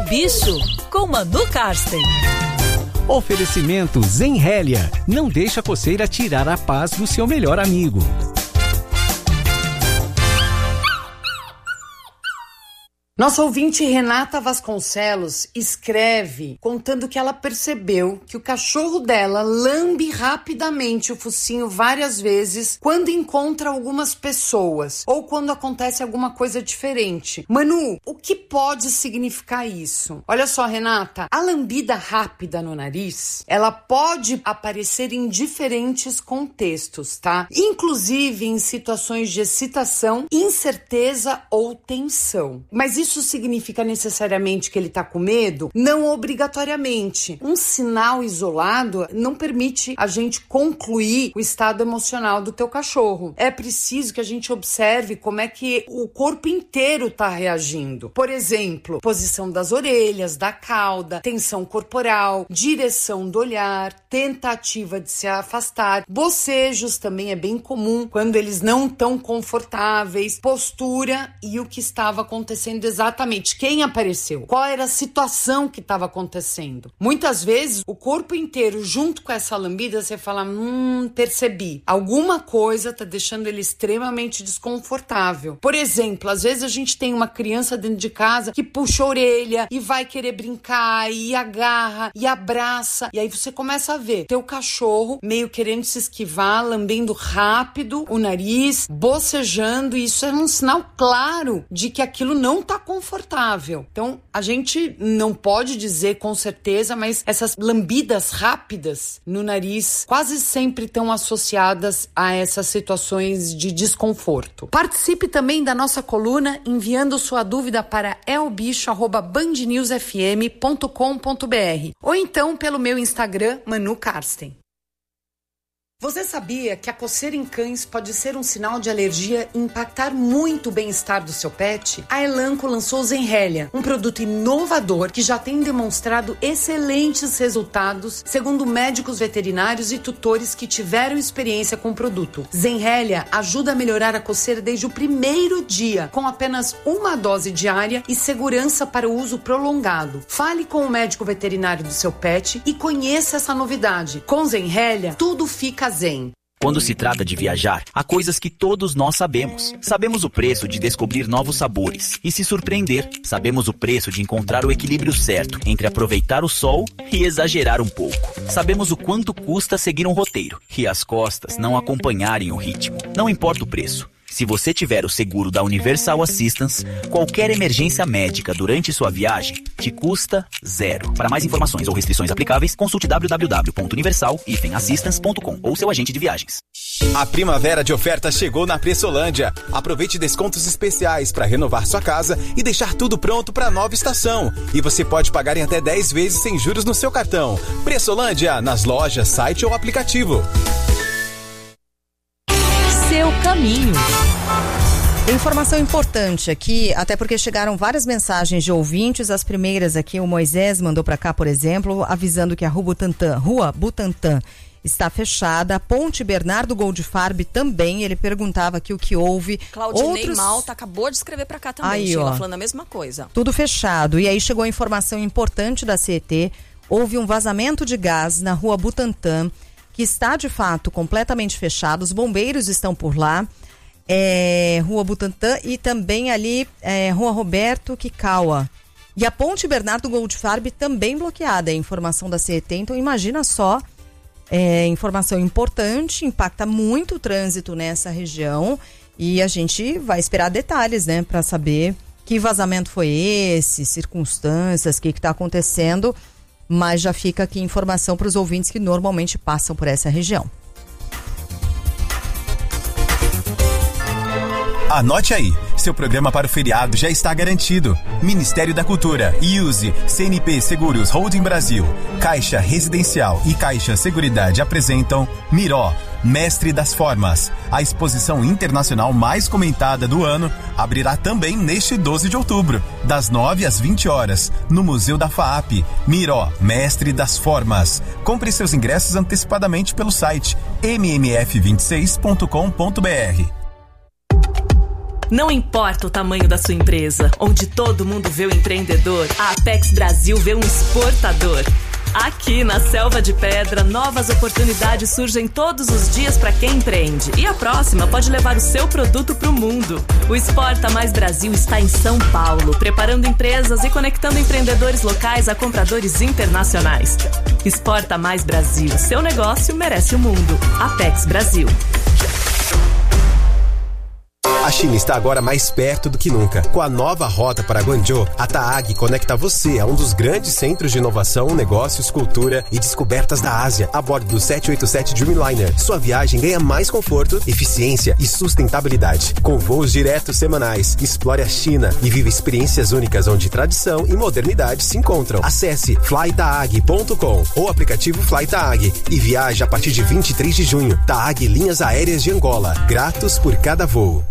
Bicho, com Manu Karsten. Oferecimento Zenrélia. Não deixa a coceira tirar a paz do seu melhor amigo. Nossa ouvinte Renata Vasconcelos escreve contando que ela percebeu que o cachorro dela lambe rapidamente o focinho várias vezes quando encontra algumas pessoas ou quando acontece alguma coisa diferente. Manu, o que pode significar isso? Olha só, Renata, a lambida rápida no nariz, ela pode aparecer em diferentes contextos, tá? Inclusive em situações de excitação, incerteza ou tensão. Mas isso significa necessariamente que ele tá com medo? Não obrigatoriamente. Um sinal isolado não permite a gente concluir o estado emocional do teu cachorro. É preciso que a gente observe como é que o corpo inteiro tá reagindo. Por exemplo, posição das orelhas, da cauda, tensão corporal, direção do olhar, tentativa de se afastar. Bocejos também é bem comum quando eles não estão confortáveis. Postura e o que estava acontecendo exatamente, quem apareceu, qual era a situação que estava acontecendo. Muitas vezes o corpo inteiro junto com essa lambida você fala, percebi, alguma coisa tá deixando ele extremamente desconfortável. Por exemplo, às vezes a gente tem uma criança dentro de casa que puxa a orelha e vai querer brincar e agarra e abraça, e aí você começa a ver teu cachorro meio querendo se esquivar, lambendo rápido o nariz, bocejando, e isso é um sinal claro de que aquilo não tá confortável. Então, a gente não pode dizer com certeza, mas essas lambidas rápidas no nariz quase sempre estão associadas a essas situações de desconforto. Participe também da nossa coluna enviando sua dúvida para elbicho@bandnewsfm.com.br ou então pelo meu Instagram, Manu Karsten. Você sabia que a coceira em cães pode ser um sinal de alergia e impactar muito o bem-estar do seu pet? A Elanco lançou Zenrélia, um produto inovador que já tem demonstrado excelentes resultados, segundo médicos veterinários e tutores que tiveram experiência com o produto. Zenrélia ajuda a melhorar a coceira desde o primeiro dia, com apenas uma dose diária e segurança para o uso prolongado. Fale com o médico veterinário do seu pet e conheça essa novidade. Com Zenrélia, tudo fica zen. Quando se trata de viajar, há coisas que todos nós sabemos. Sabemos o preço de descobrir novos sabores e se surpreender. Sabemos o preço de encontrar o equilíbrio certo entre aproveitar o sol e exagerar um pouco. Sabemos o quanto custa seguir um roteiro e as costas não acompanharem o ritmo. Não importa o preço. Se você tiver o seguro da Universal Assistance, qualquer emergência médica durante sua viagem te custa zero. Para mais informações ou restrições aplicáveis, consulte www.universal-assistance.com ou seu agente de viagens. A primavera de ofertas chegou na Pressolândia. Aproveite descontos especiais para renovar sua casa e deixar tudo pronto para a nova estação. E você pode pagar em até 10 vezes sem juros no seu cartão. Pressolândia, nas lojas, site ou aplicativo. Seu caminho. Informação importante aqui, até porque chegaram várias mensagens de ouvintes. As primeiras aqui, o Moisés mandou para cá, por exemplo, avisando que a Rua Butantã está fechada. A Ponte Bernardo Goldfarb também. Ele perguntava aqui o que houve. Claudinei Malta acabou de escrever para cá também, aí, Sheila, falando a mesma coisa. Tudo fechado. E aí chegou a informação importante da CET. Houve um vazamento de gás na Rua Butantã, que está de fato completamente fechado. Os bombeiros estão por lá. Rua Butantã e também ali Rua Roberto Kikawa. E a Ponte Bernardo Goldfarb também bloqueada, é informação da CET. Então imagina só, informação importante, impacta muito o trânsito nessa região e a gente vai esperar detalhes, né, para saber que vazamento foi esse, circunstâncias, o que está acontecendo, mas já fica aqui informação para os ouvintes que normalmente passam por essa região. Anote aí, seu programa para o feriado já está garantido. Ministério da Cultura, IUSE, CNP Seguros Holding Brasil, Caixa Residencial e Caixa Seguridade apresentam Miró, Mestre das Formas. A exposição internacional mais comentada do ano abrirá também neste 12 de outubro, das 9 às 20 horas, no Museu da FAAP. Miró, Mestre das Formas. Compre seus ingressos antecipadamente pelo site mmf26.com.br. Não importa o tamanho da sua empresa, onde todo mundo vê o empreendedor, a Apex Brasil vê um exportador. Aqui na Selva de Pedra, novas oportunidades surgem todos os dias para quem empreende. E a próxima pode levar o seu produto para o mundo. O Exporta Mais Brasil está em São Paulo, preparando empresas e conectando empreendedores locais a compradores internacionais. Exporta Mais Brasil, seu negócio merece o mundo. Apex Brasil. A China está agora mais perto do que nunca. Com a nova rota para Guangzhou, a TAAG conecta você a um dos grandes centros de inovação, negócios, cultura e descobertas da Ásia, a bordo do 787 Dreamliner. Sua viagem ganha mais conforto, eficiência e sustentabilidade. Com voos diretos semanais, explore a China e viva experiências únicas onde tradição e modernidade se encontram. Acesse flytaag.com ou aplicativo Flytaag e viaje a partir de 23 de junho. TAAG Linhas Aéreas de Angola. Gratos por cada voo.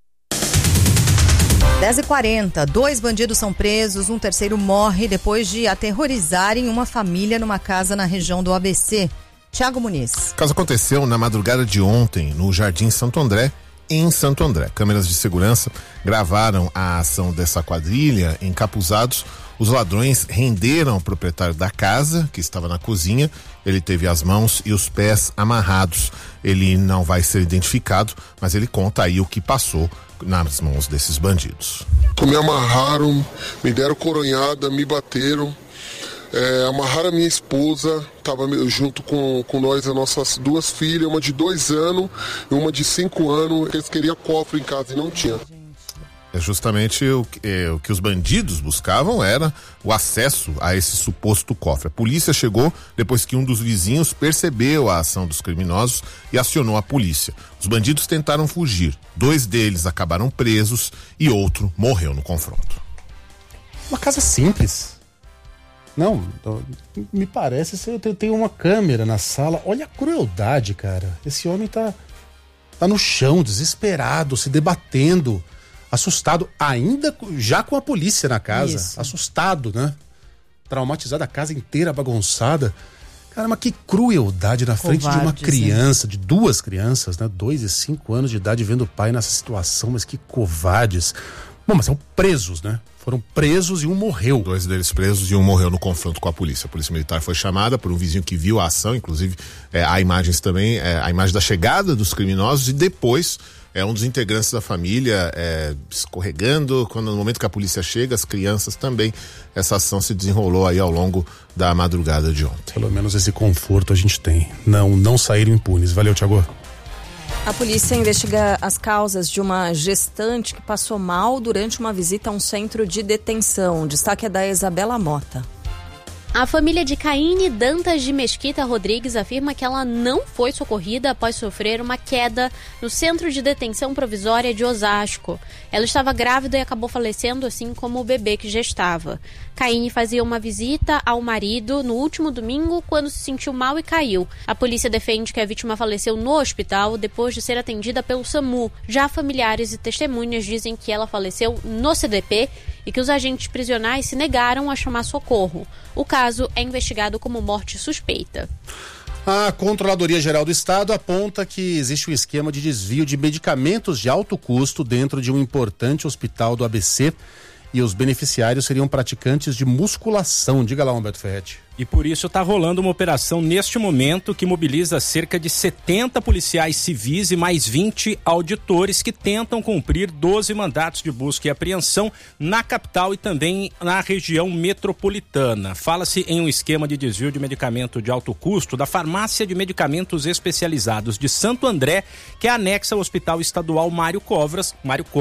10h40, 2 bandidos são presos, um terceiro morre depois de aterrorizarem uma família numa casa na região do ABC. Tiago Muniz. O caso aconteceu na madrugada de ontem, no Jardim Santo André, em Santo André. Câmeras de segurança gravaram a ação dessa quadrilha. Encapuzados, os ladrões renderam o proprietário da casa, que estava na cozinha. Ele teve as mãos e os pés amarrados. Ele não vai ser identificado, mas ele conta aí o que passou nas mãos desses bandidos. Me amarraram, me deram coronhada, me bateram, amarraram a minha esposa, estava junto com nós as nossas duas filhas, uma de 2 anos e uma de 5 anos. Eles queriam cofre em casa e não tinha. É justamente o que os bandidos buscavam era o acesso a esse suposto cofre. A polícia chegou depois que um dos vizinhos percebeu a ação dos criminosos e acionou a polícia. Os bandidos tentaram fugir. 2 deles acabaram presos e outro morreu no confronto. Uma casa simples. Não, me parece que tem uma câmera na sala. Olha a crueldade, cara. Esse homem tá no chão, desesperado, se debatendo. Assustado, ainda já com a polícia na casa. Isso. Assustado, né? Traumatizado, a casa inteira bagunçada. Cara, mas que crueldade na frente de uma criança, de 2 crianças, né? 2 e 5 anos de idade, vendo o pai nessa situação, mas que covardes. Bom, mas são presos, né? Foram presos e um morreu. 2 deles presos e um morreu no confronto com a polícia. A polícia militar foi chamada por um vizinho que viu a ação, inclusive há imagens também, a imagem da chegada dos criminosos e depois um dos integrantes da família escorregando, no momento que a polícia chega, as crianças também. Essa ação se desenrolou aí ao longo da madrugada de ontem. Pelo menos esse conforto a gente tem. Não saíram impunes. Valeu, Thiago. A polícia investiga as causas de uma gestante que passou mal durante uma visita a um centro de detenção. O destaque é da Isabela Mota. A família de Caíne Dantas de Mesquita Rodrigues afirma que ela não foi socorrida após sofrer uma queda no centro de detenção provisória de Osasco. Ela estava grávida e acabou falecendo, assim como o bebê que gestava. Caíne fazia uma visita ao marido no último domingo quando se sentiu mal e caiu. A polícia defende que a vítima faleceu no hospital depois de ser atendida pelo SAMU. Já familiares e testemunhas dizem que ela faleceu no CDP e que os agentes prisionais se negaram a chamar socorro. O caso é investigado como morte suspeita. A Controladoria Geral do Estado aponta que existe um esquema de desvio de medicamentos de alto custo dentro de um importante hospital do ABC e os beneficiários seriam praticantes de musculação. Diga lá, Humberto Ferretti. E por isso está rolando uma operação neste momento que mobiliza cerca de 70 policiais civis e mais 20 auditores que tentam cumprir 12 mandatos de busca e apreensão na capital e também na região metropolitana. Fala-se em um esquema de desvio de medicamento de alto custo da Farmácia de Medicamentos Especializados de Santo André, que é anexa ao Hospital Estadual Mário Covas,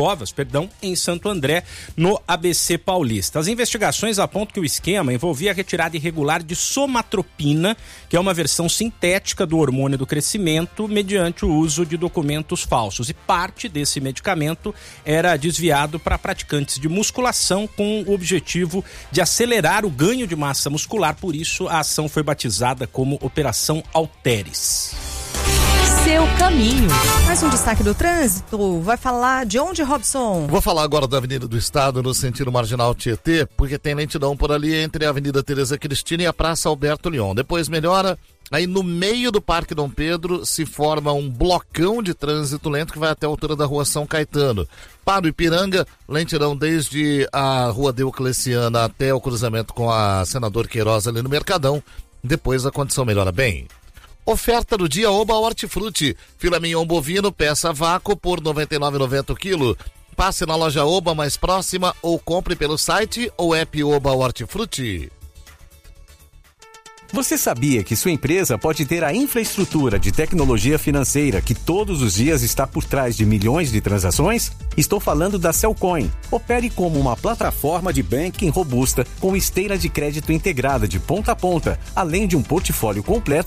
em Santo André, no ABC Paulista. As investigações apontam que o esquema envolvia a retirada irregular de somatropina, que é uma versão sintética do hormônio do crescimento, mediante o uso de documentos falsos. E parte desse medicamento era desviado para praticantes de musculação com o objetivo de acelerar o ganho de massa muscular. Por isso, a ação foi batizada como Operação Alteres. Seu caminho. Mais um destaque do trânsito. Vai falar de onde, Robson? Vou falar agora da Avenida do Estado, no sentido Marginal Tietê, porque tem lentidão por ali entre a Avenida Tereza Cristina e a Praça Alberto Lyon. Depois melhora Aí no meio do Parque Dom Pedro se forma um blocão de trânsito lento que vai até a altura da Rua São Caetano. Para o Ipiranga, lentidão desde a Rua Diocleciana até o cruzamento com a Senador Queiroz ali no Mercadão. Depois a condição melhora bem. Oferta do dia Oba Hortifruti. Filé mignon bovino, peça vácuo por R$ 99,90 o quilo. Passe na loja Oba mais próxima ou compre pelo site ou app Oba Hortifruti. Você sabia que sua empresa pode ter a infraestrutura de tecnologia financeira que todos os dias está por trás de milhões de transações? Estou falando da Cellcoin. Opere como uma plataforma de banking robusta com esteira de crédito integrada de ponta a ponta, além de um portfólio completo